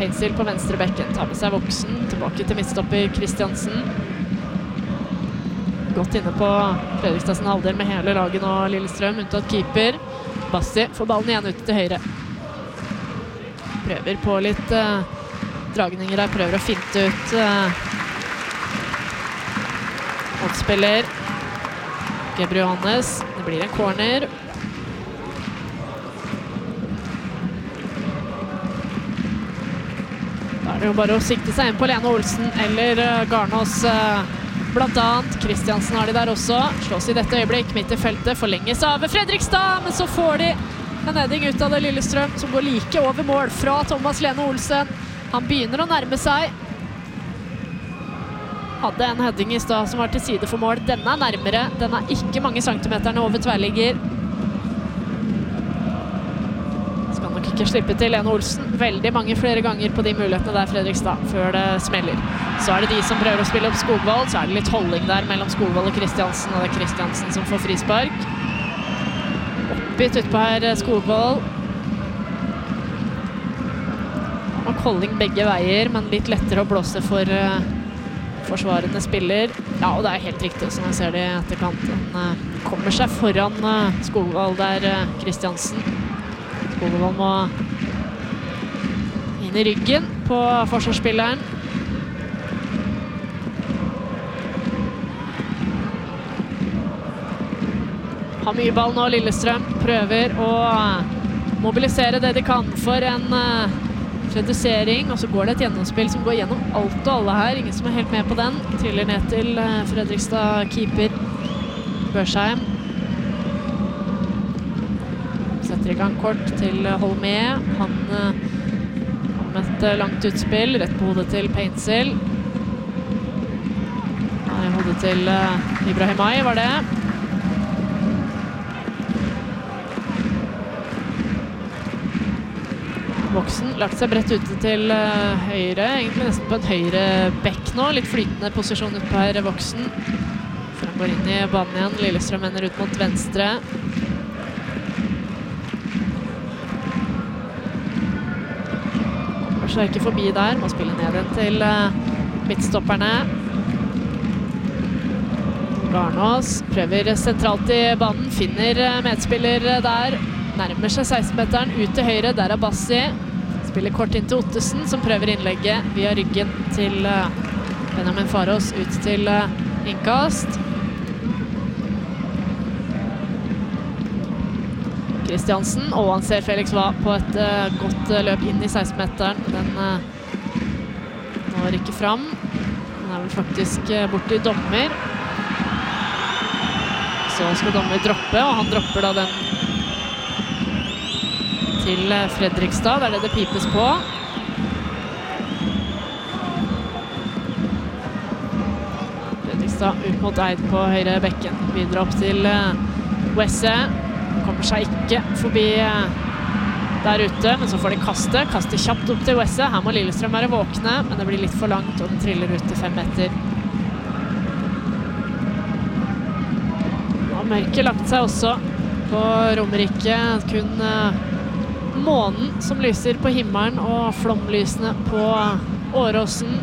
Painsil på venstre bekken, tar med seg Voksen, tilbake til midtstopper Kristiansen. Godt inne på Fredrikstads halvdel med hele laget nå, Lillestrøm, unntatt keeper. Bassi får ballen igjen ut til høyre. Prøver på litt dragninger her, prøver å finte ut motspiller Gebriones. Det blir en corner. Da er det jo bare å sikte seg inn på Lene Olsen eller Garnås blant annet. Kristiansen har de der også. Slås i dette øyeblikk midt i feltet, forlenges av Fredrikstad, men så får de en heading ut av det Lillestrøm som går like over mål fra Thomas Lene Olsen. Han begynner å nærme seg. Hadde en heading i stad som var til side for mål. Denne er nærmere. Den er ikke mange centimeterne over tverrligger. Skal nok ikke slippe til Lene Olsen. Veldig mange flere ganger på de mulighetene der, Fredrikstad, før det smeller. Så er det de som prøver å spille opp Skogvold. Så er det litt holding der mellom Skogvold og Kristiansen, og det er Kristiansen som får frispark. Oppbytt ut på her Skogvold. Og holding begge veier, men litt lettere å blåse for forsvarende spiller. Ja, og det er helt riktig som jeg ser det i etterkant. Han kommer seg foran Skogvold der, Kristiansen. Skogvold må inn i ryggen på forsvarsspilleren. Har mye ball nå, Lillestrøm. Prøver å mobilisere det de kan for en redusering, og så går det et gjennomspill som går gjennom alt og alle her. Ingen som er helt med på den. Triller ned til Fredrikstad-keeper Børsheim. Setter i gang kort til Holmé. Han med et langt utspill, rett på hodet til Painsil. Nei, hodet til Ibrahimai var det. Voksen lagt seg bredt ute til høyre, egentlig nesten på en høyre bekk nå. Litt flytende posisjon ut på her, Voksen. For han går inn i banen igjen. Lillestrøm ender ut mot venstre. Kommer seg ikke forbi der. Må spille ned igjen til midtstopperne. Garnås prøver sentralt i banen. Finner medspiller der. Nærmer seg 16-meteren ut til høyre, der er Bassi. Spiller kort inn til Ottesen, som prøver innlegget via ryggen til Benjamin Farås, ut til innkast. Kristiansen, og han ser Felix Hva på et godt løp inn i 16-meteren. Den når ikke fram. Den er vel faktisk borte i dommer. Så skal dommer droppe, og han dropper da den til Fredrikstad, der det pipes på. Fredrikstad ut mot Eid på høyre bekken. Videre opp til Wesse. Kommer seg ikke forbi der ute, men så får de kaste. Kaster kjapt opp til Wesse. Her må Lillestrøm være våkne, men det blir litt for langt, og den triller ut til 5 meter. Nå har mørket lagt seg også på Romerike. Kun månen som lyser på himmelen og flomlysene på Åråsen.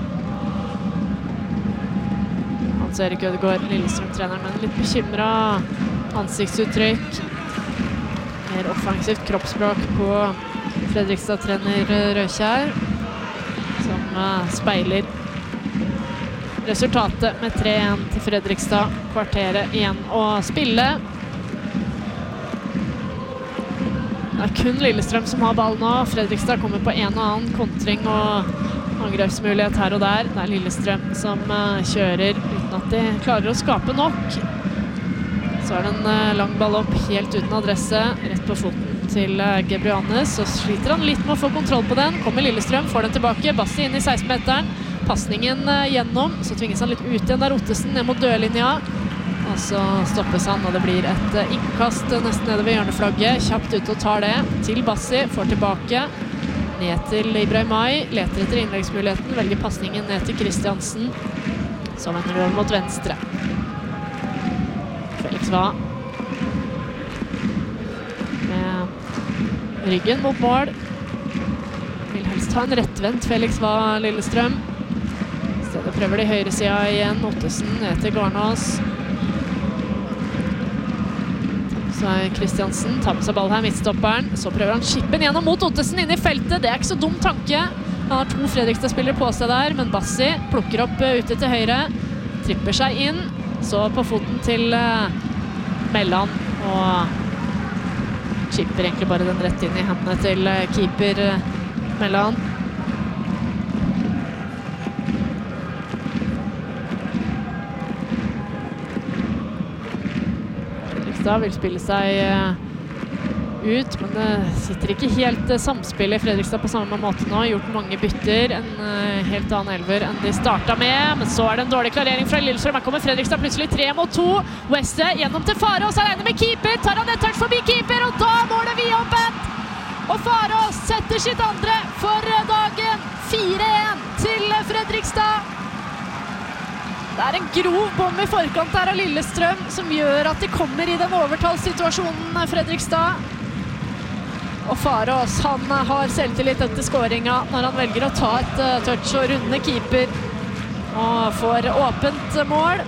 Hans Erik Ødegaard, Lillestrøm-treneren, men litt bekymret ansiktsuttrykk. Mer offensivt kroppsspråk på Fredrikstad-trener Røykjær, som speiler resultatet med 3-1 til Fredrikstad. Kvarteret igjen å spille. Det er kun Lillestrøm som har ball nå. Fredrikstad kommer på en og annen kontring og angrepsmulighet her og der. Det er Lillestrøm som kjører uten at de klarer å skape nok. Så er det en lang ball opp helt uten adresse, rett på foten til Gebriones. Så sliter han litt med å få kontroll på den. Kommer Lillestrøm, får den tilbake. Bassi inn i 16-meteren. Passningen gjennom, så tvinges han litt ut igjen der Ottesen, ned mot dørlinja. Og så stoppes han, og det blir et innkast nesten nede ved hjørneflagget. Kjapt ut og tar det til Bassi, får tilbake. Ned til Ibrahimai, leter etter innleggsmuligheten, velger passningen ned til Kristiansen. Så vender vi over mot venstre. Felix Hva. Med ryggen mot mål. Vil helst helst ha en rettvendt Felix Va Lillestrøm. I stedet prøver de høyre siden igjen. Ottesen ned til Garnås. Så er Kristiansen, tar med seg ball her, midtstopperen. Så prøver han chippen gjennom mot Ottesen inn i feltet. Det er ikke så dum tanke. Han har 2 Fredrikstad-spillere på seg der, men Bassi plukker opp ute til høyre. Tripper seg inn, så på foten til Mellan. Og chipper egentlig bare den rett inn i hendene til keeper Mellan. Vil spille seg ut, men det sitter ikke helt samspill i Fredrikstad på samme måte nå. Gjort mange bytter, en helt annen elver enn de startet med, men så er det en dårlig klarering fra Lillestrøm. Her kommer Fredrikstad plutselig 3 mot 2. Weste gjennom til Farås, alene med keeper, tar han et touch forbi keeper, og da måler vi opp et! Og Farås setter sitt andre for dagen. 4-1 til Fredrikstad. Det er en grov bom i forkant der av Lillestrøm som gjør at de kommer i den overtallssituasjonen Fredrikstad. Og Farås, han har selvtillit etter skåringen når han velger å ta et touch og runde keeper og får åpent mål.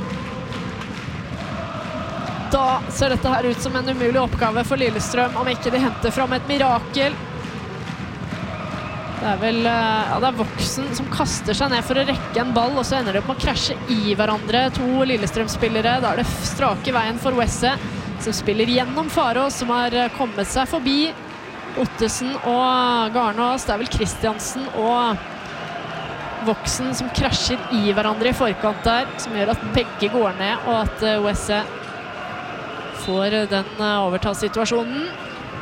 Da ser dette her ut som en umulig oppgave for Lillestrøm om ikke de henter fram et mirakel. Det er vel det er Voksen som kaster seg ned for å rekke en ball, og så ender det opp med å krasje i hverandre. 2 Lillestrøm-spillere. Da er det strake veien for Wesse, som spiller gjennom Farås, som har kommet seg forbi Ottesen og Garnås. Det er vel Kristiansen og Voksen som krasjer i hverandre i forkant der, som gjør at begge går ned, og at Wesse får den overtallssituasjonen.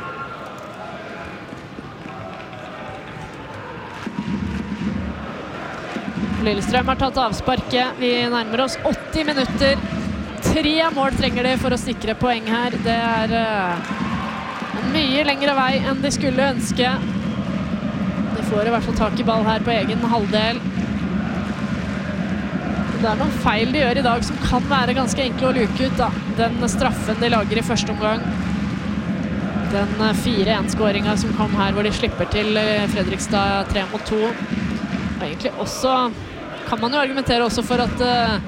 Lillestrøm har tatt avsparket. Vi nærmer oss 80 minutter. 3 mål trenger de for å sikre poeng her. Det er en mye lengre vei enn de skulle ønske. De får i hvert fall tak i ball her på egen halvdel. Det er noen feil de gjør i dag som kan være ganske enkle å luke ut, da. Den straffen de lager i første omgang. Den 4-1-skåringen som kom her, hvor de slipper til Fredrikstad 3 mot 2. Og egentlig også kan man jo argumentere også for at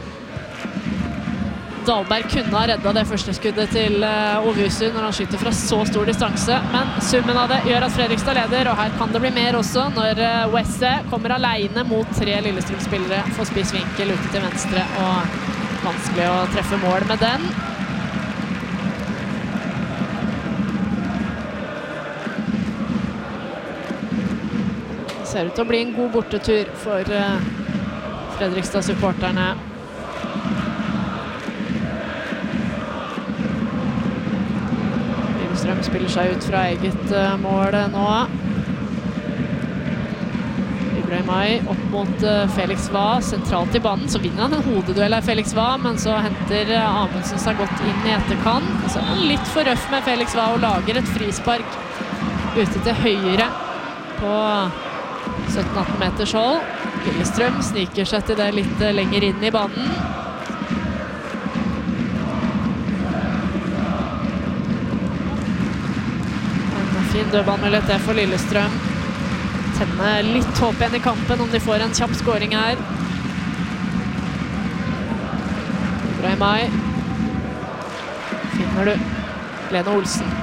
Dahlberg kunne ha reddet det første skuddet til Ovusu når han skyter fra så stor distanse, men summen av det gjør at Fredrikstad leder, og her kan det bli mer også når Wesse kommer alene mot 3 Lillestrøm-spillere, får spiss vinkel ute til venstre, og vanskelig å treffe mål med den. Det ser ut til å bli en god bortetur for Fredrikstad-supporterne. Lillestrøm spiller seg ut fra eget mål nå. Ibrahimai opp mot Felix Va, sentralt i banen. Så vinner han en hodeduell av Felix Va, men så henter Amundsen seg godt inn i etterkant. Så er han litt for røff med Felix Va og lager et frispark ute til høyre på 17-18 meters hold. Lillestrøm sniker seg til det litt lenger inn i banen. En fin dødballmulighet det for Lillestrøm. Tenne litt håp igjen i kampen om de får en kjapp skåring her. Ibrahimai. Finner du Lene Olsen.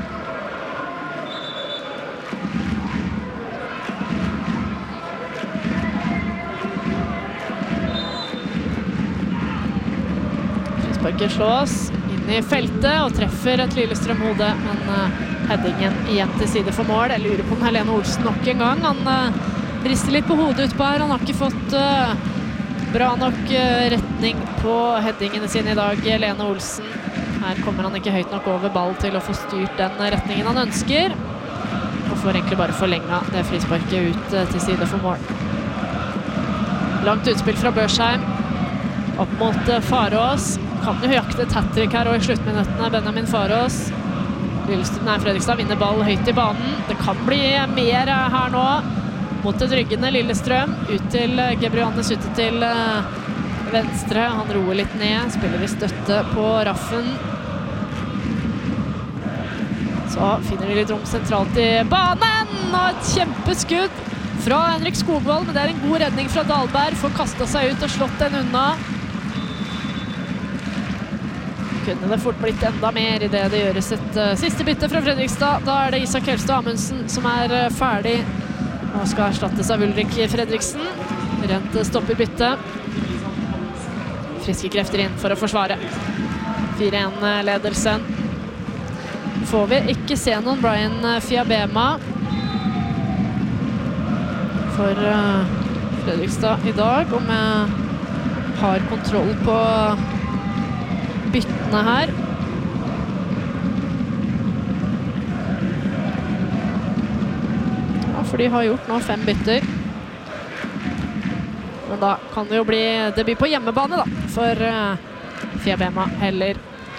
Frisparket slås inn i feltet og treffer et Lillestrøm-hode, men headingen igjen til side for mål. Jeg lurer på om Helene Olsen nok en gang. Han brister litt på hodet utpå her. Han har ikke fått bra nok retning på headingene sine i dag, Helene Olsen. Her kommer han ikke høyt nok over ball til å få styrt den retningen han ønsker. Og får egentlig bare forlenget det frisparket ut til side for mål. Langt utspill fra Børsheim. Opp mot Farås. Kan jo jakte et hat-trick her og i sluttminuttene, Benjamin Farås. Fredrikstad vinner ball høyt i banen. Det kan bli mer her nå. Mot det ryggende Lillestrøm. Ut til Gebriannes, ute til venstre. Han roer litt ned. Spiller i støtte på Raffen. Så finner de litt rom sentralt i banen. Og et kjempeskudd fra Henrik Skogvold, men det en god redning fra Dahlberg. Får kastet seg ut og slått den unna. Kunne det fort blitt enda mer I det gjøres et siste bytte fra Fredrikstad. Da det Isak Helstad Amundsen som ferdig og skal erstattes av Ulrik Fredriksen. Rent stopperbytte. Friske krefter inn for å forsvare. 4-1-ledelsen. Får vi ikke se noen Brian Fiabema for Fredrikstad I dag, om jeg har kontroll på byttene her. Ja, for de har gjort nå 5 bytter. Men da kan det jo bli debut på hjemmebane da, for Fiabema heller.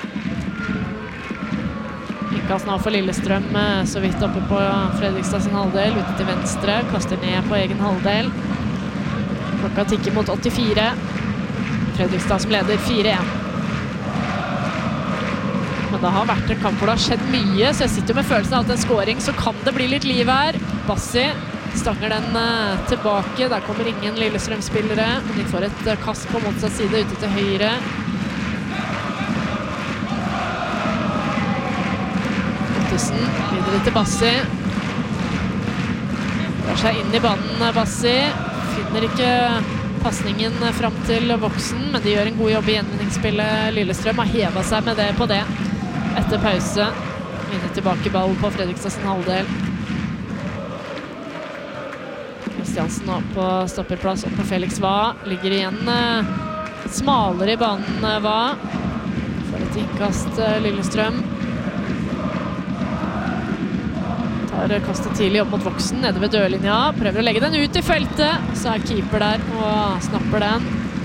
Innkast nå for Lillestrøm, så vidt oppe på Fredrikstad sin halvdel, ute til venstre, kaster ned på egen halvdel. Klokka tikker mot 84. Fredrikstad som leder 4-1. Men det har vært en kamp hvor det har skjedd mye, så jeg sitter med følelsen av at en scoring så kan det bli litt liv her. Bassi stanger den tilbake, der kommer ingen Lillestrøm-spillere, men de får et kast på motsatt side ute til høyre. Videre til Bassi. Drar seg inn I banen, Bassi. Finner ikke passningen frem til Voksen, men de gjør en god jobb I gjenvinningsspillet. Lillestrøm har hevet seg med det på det. Etter pause. Vinner tilbake ball på Fredrikstad sin halvdel. Kristiansen nå på stopperplass opp på Felix Vae. Ligger igjen smalere I banen, Vae. Får et innkast Lillestrøm. Kastet tidlig opp mot Voksen, nede ved dørlinja. Prøver å legge den ut I feltet. Så keeper der og snapper den.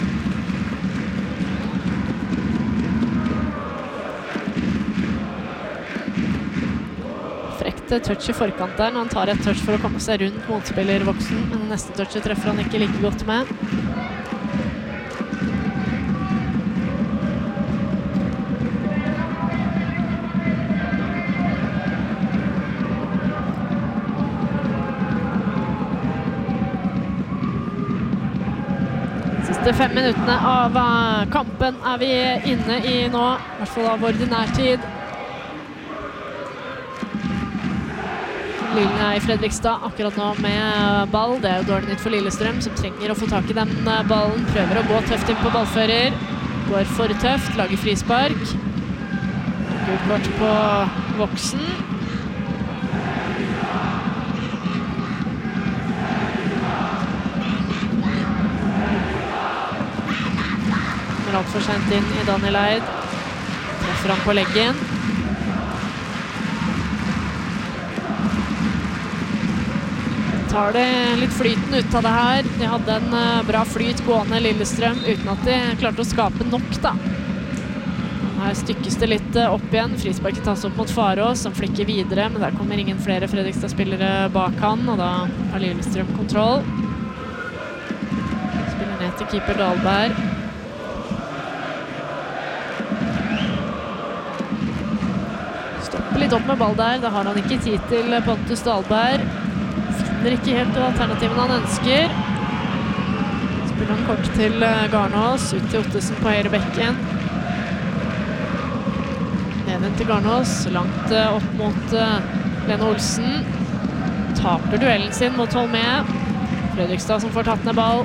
Frekt touch I forkant der, når han tar et touch for å komme seg rundt motspiller Voksen. Men neste touchet treffer han ikke like godt med. Siste 5 minuttene av kampen vi inne I nå, I hvert fall av ordinær tid. Lille I Fredrikstad akkurat nå med ball. Det jo dårlig nytt for Lillestrøm, som trenger å få tak I den ballen. Prøver å gå tøft inn på ballfører. Går for tøft, lager frispark. Gult kort på Voksen. Alt for sent inn I Daniel Eid. Treffer han på leggen. Tar det litt flyten ut av det her. De hadde en bra flyt gående Lillestrøm, uten at de klarte å skape nok da. Her stykkes det litt opp igjen. Frisparket tas opp mot Farås, som flikker videre, men der kommer ingen flere Fredrikstad-spillere bak han, og da har Lillestrøm kontroll. Spiller ned til keeper Dahlberg. Litt opp med ball der, da har han ikke tid til Pontus Dahlberg. Finner ikke helt alternativen han ønsker. Spiller han kort til Garnås, ut til Ottesen på høyre bekken. Neden til Garnås, langt opp mot Lene Olsen. Taper duellen sin mot Holmé. Fredrikstad som får tatt ned ball.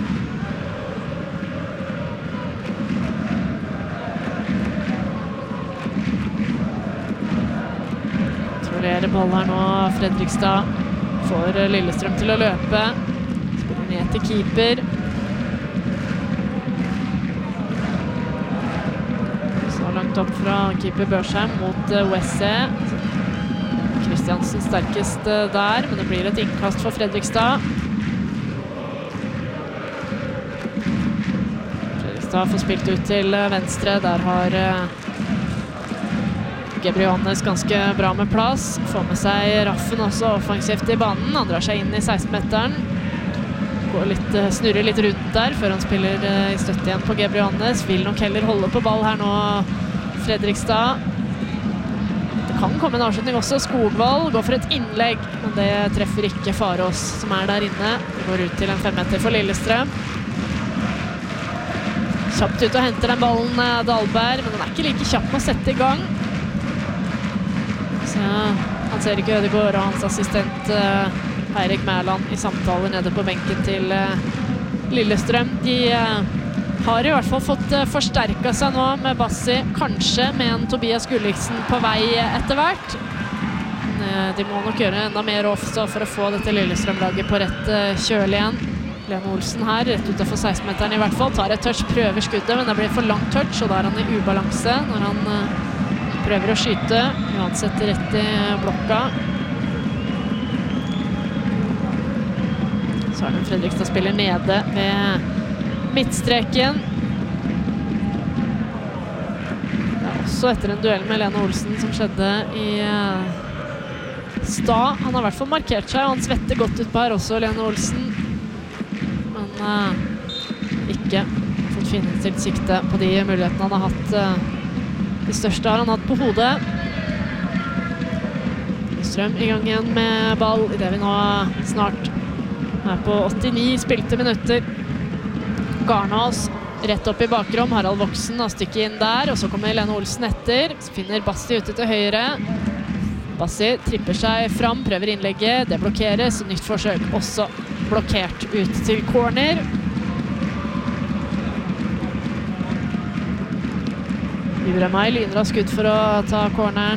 Ball her nå, Fredrikstad får Lillestrøm til å løpe. Spiller ned til keeper. Så langt opp fra keeper Børsheim mot Wesse. Kristiansen sterkest der, men det blir et innkast for Fredrikstad. Fredrikstad får spilt ut til venstre. Der har Gebriones ganske bra med plass. Får med seg Raffen også offensivt I banen. Han drar seg inn I 16-meteren. Snurrer litt rundt der før han spiller I støtte igjen på Gebriones. Vil nok heller holde på ball her nå, Fredrikstad. Det kan komme en avslutning også. Skogvold går for et innlegg, men det treffer ikke Farås som der inne. Det går ut til en 5 meter for Lillestrøm. Kjapt ut og henter den ballen Dahlberg, men den ikke like kjapp med å sette i gang. Så han ser ikke Ødegård og hans assistent Eirik Mærland i samtaler nede på benken til Lillestrøm. De har i hvert fall fått forsterket seg nå med Bassi, kanskje med en Tobias Gulliksen på vei etter hvert. De må nok gjøre enda mer også for å få dette Lillestrøm-laget på rett kjøl igjen. Lene Olsen her, rett utenfor 16-meteren i hvert fall, tar et touch, prøver skuddet, men det blir for langt touch, og da han i ubalanse når han prøver å skyte, uansett rett i blokka. Så den Fredrikstad-spiller nede ved midtstreken. Det også etter en duell med Lene Olsen som skjedde i stad. Han har i hvert fall markert seg, og han svetter godt ut på her også, Lene Olsen. Men ikke fått finstilt sikte på de mulighetene han har hatt. De største har han hatt på hodet. Strøm i gang igjen med ball i det vi nå snart på 89 spilte minutter. Garnås rett opp i bakrom. Harald Voksen har stykket inn der, og så kommer Lene Olsen etter. Så finner Bassi ute til høyre. Bassi tripper seg fram, prøver innlegget. Det blokkeres. Nytt forsøk også blokkert ut til corner. Ibrahimay lyner av skudd for å ta corneren.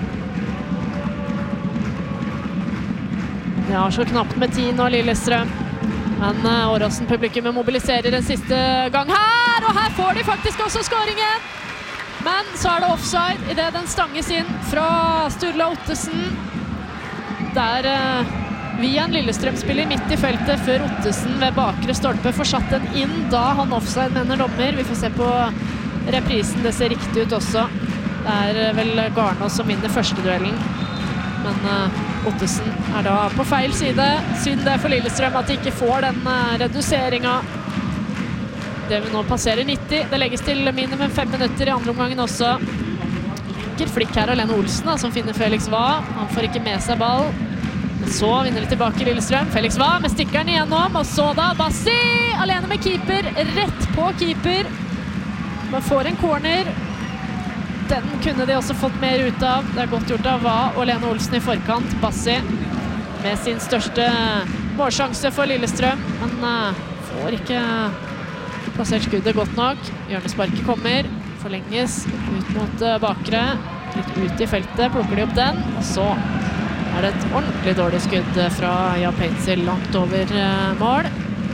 Det har så knapt med tid nå, Lillestrøm. Men Åråsen-publikummet mobiliserer en siste gang her, og her får de faktisk også skåringen. Men så det offside i det den stanges inn fra Sturla Ottesen. Der via en Lillestrøm-spiller midt i feltet før Ottesen ved bakre stolpe får satt den inn. Da han offside, mener dommer. Vi får se på reprisen, det ser riktig ut også. Det vel Garnås som vinner første duellen. Men Ottesen da på feil side. Synd det for Lillestrøm at de ikke får den reduseringen. Det vi nå passerer 90. Det legges til minimum 5 minutter i andre omgangen også. Lekker flikk her av Lene Olsen da, som finner Felix Vae. Han får ikke med seg ball. Men så vinner de tilbake Lillestrøm. Felix Vae med stikkeren igjennom. Og så da Bassi alene med keeper. Rett på keeper. Man får en corner. Den kunne de også fått mer ut av. Det godt gjort av Vae og Lene Olsen i forkant. Bassi med sin største målsjanse for Lillestrøm. Men får ikke plassert skuddet godt nok. Hjørnesparket kommer. Forlenges ut mot bakre. Litt ut i feltet. Plukker de opp den. Og så det et ordentlig dårlig skudd fra Jan Peitzel langt over mål.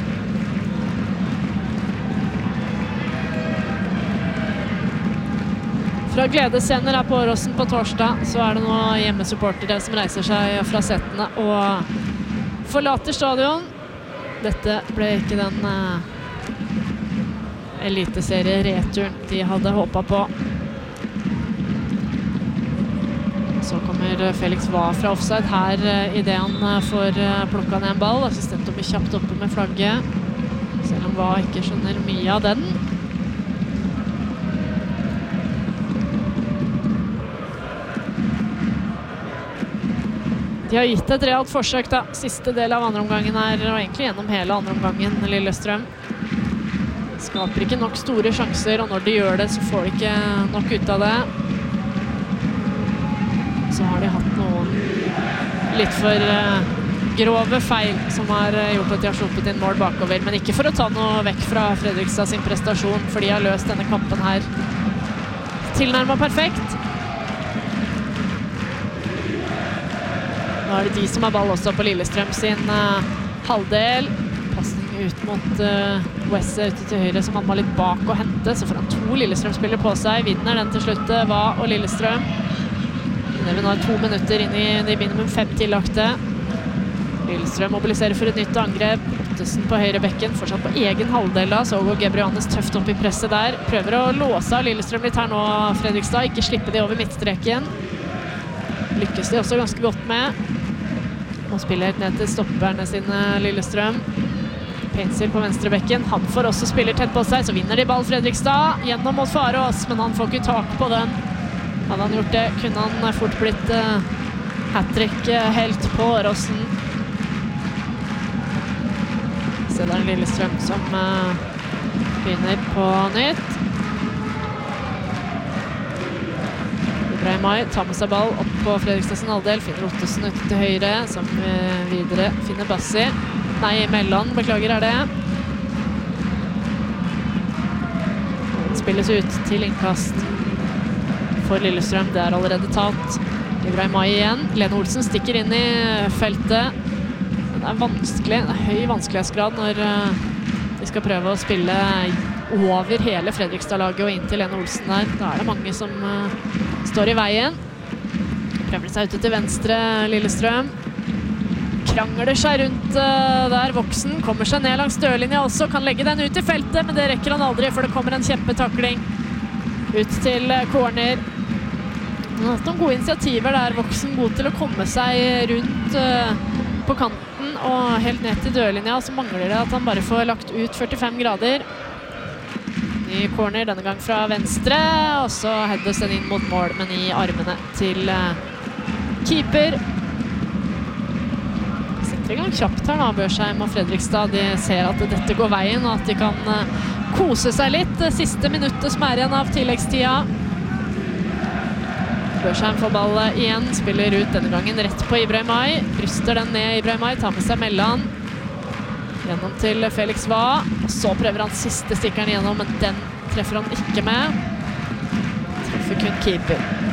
Fra gledesscener her på Åråsen på torsdag, så det nå hjemmesupportere som reiser seg fra settene og forlater stadion. Dette ble ikke den eliteserie-returen de hadde håpet på. Så kommer Felix Vae fra offside her i det han får plukket ned en ball. Assistenten blir kjapt oppe med flagget, selv om Vae ikke skjønner mye av den. De har gitt et realt forsøk da, siste del av andre omgangen her, og egentlig gjennom hele andre omgangen, Lillestrøm. Skaper ikke nok store sjanser, og når de gjør det, så får de ikke nok ut av det. Så har de hatt noen litt for grove feil som har gjort at de har sluppet inn mål bakover, men ikke for å ta noe vekk fra Fredrikstad sin prestasjon, for de har løst denne kampen her tilnærmet perfekt. Nå det de som har ball også på Lillestrøm sin halvdel. Passning ut mot Wesse ute til høyre, som han var litt bak å hente. Så får han 2 Lillestrøm-spillere på seg. Vinner den til slutt, Vae og Lillestrøm. Det vi nå 2 minutter inn i de minimum 5 tillagte. Lillestrøm mobiliserer for et nytt angrep. Ottesen på høyre bekken, fortsatt på egen halvdel da. Så går Gebrianes tøft opp i presset der. Prøver å låse av Lillestrøm litt her nå, Fredrikstad. Ikke slippe de over midtstreken. Lykkes de også ganske godt med. Må spille helt ned til stopperne sine, Lillestrøm. Peitzel på venstre bekken. Han får også spiller tett på seg, så vinner de ball Fredrikstad. Gjennom mot Farås, men han får ikke tak på den. Hadde han gjort det, kunne han fort blitt hat-trick helt på Åråsen. Så det er Lillestrøm som begynner på nytt. Ibrahimai tar med seg ball opp på Fredrikstads halvdel, finner Ottesen ut til høyre, som videre finner Bassi. Nei, Melland, beklager, er det. Den spilles ut til innkast for Lillestrøm, det er allerede tatt. Ibrahimai igjen, Lene Olsen stikker inn i feltet. Det er vanskelig, det er høy vanskelighetsgrad når de skal prøve å spille over hele Fredrikstad-laget og inn til Lene Olsen der. Da er det mange som står i veien. Prøver seg ute til venstre, Lillestrøm. Krangler seg rundt der, Voksen kommer seg ned langs dørlinja også, kan legge den ut i feltet, men det rekker han aldri, for det kommer en kjempetakling ut til corner. Han har hatt noen gode initiativer der, Voksen god til å komme seg rundt på kanten og helt ned til dørlinja, så mangler det at han bare får lagt ut 45 grader. Ny corner, denne gang fra venstre, og så heades den inn mot mål, men i armene til keeper. Setter i gang kjapt her da, Børsheim og Fredrikstad. De ser at dette går veien, og at de kan kose seg litt. Det siste minuttet som er igjen av tilleggstida. Børsheim får ball igjen, spiller ut denne gangen rett på Ibrahimai. Bryster den ned Ibrahimai, tar med seg Melland. Gjennom til Felix Va, og så prøver han siste stikkeren gjennom, men den treffer han ikke med. Treffer kun keeper.